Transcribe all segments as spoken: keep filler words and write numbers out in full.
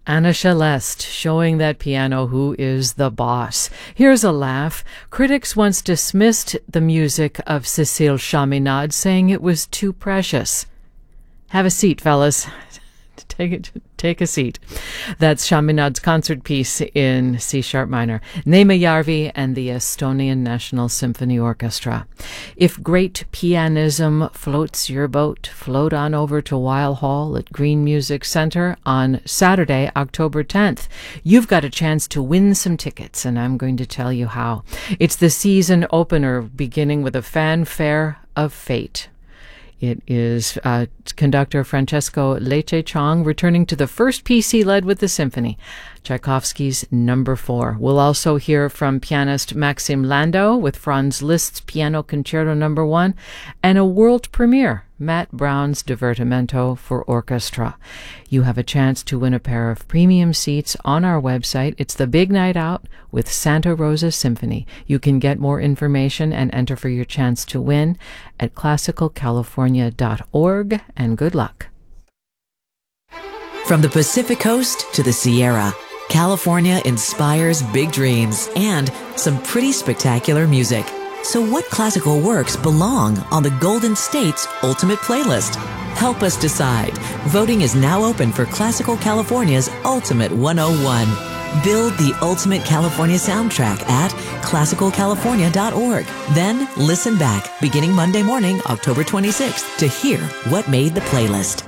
Anna Celeste showing that piano who is the boss. Here's a laugh. Critics once dismissed the music of Cécile Chaminade, saying it was too precious. Have a seat, fellas. Take it, take a seat. That's Chaminade's concert piece in C sharp minor. Neeme Järvi and the Estonian National Symphony Orchestra. If great pianism floats your boat, float on over to Weil Hall at Green Music Center on Saturday, October tenth. You've got a chance to win some tickets, and I'm going to tell you how. It's the season opener, beginning with a fanfare of fate. It is uh, conductor Francesco Lecce-Chong returning to the first piece he led with the symphony, Tchaikovsky's Number Four. We'll also hear from pianist Maxim Landau with Franz Liszt's Piano Concerto Number One, and a world premiere, Matt Brown's Divertimento for Orchestra. You have a chance to win a pair of premium seats on our website. It's the big night out with Santa Rosa Symphony. You can get more information and enter for your chance to win at classical california dot org, and good luck. From the Pacific Coast to the Sierra, California inspires big dreams and some pretty spectacular music. So what classical works belong on the Golden State's Ultimate Playlist? Help us decide. Voting is now open for Classical California's Ultimate one oh one. Build the Ultimate California soundtrack at classical california dot org. Then listen back beginning Monday morning, October twenty-sixth, to hear what made the playlist.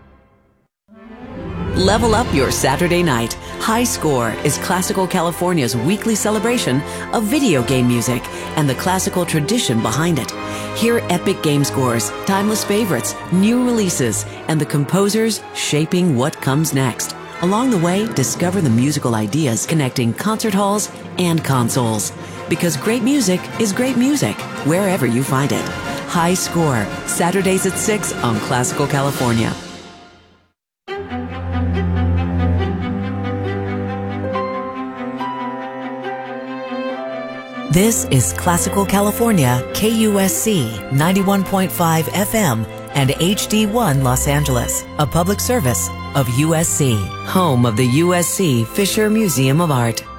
Level up your Saturday night. High Score is Classical California's weekly celebration of video game music and the classical tradition behind it. Hear epic game scores, timeless favorites, new releases, and the composers shaping what comes next. Along the way, discover the musical ideas connecting concert halls and consoles. Because great music is great music, wherever you find it. High Score, Saturdays at six on Classical California. This is Classical California, K U S C ninety-one point five F M and H D one Los Angeles, a public service of U S C, home of the U S C Fisher Museum of Art.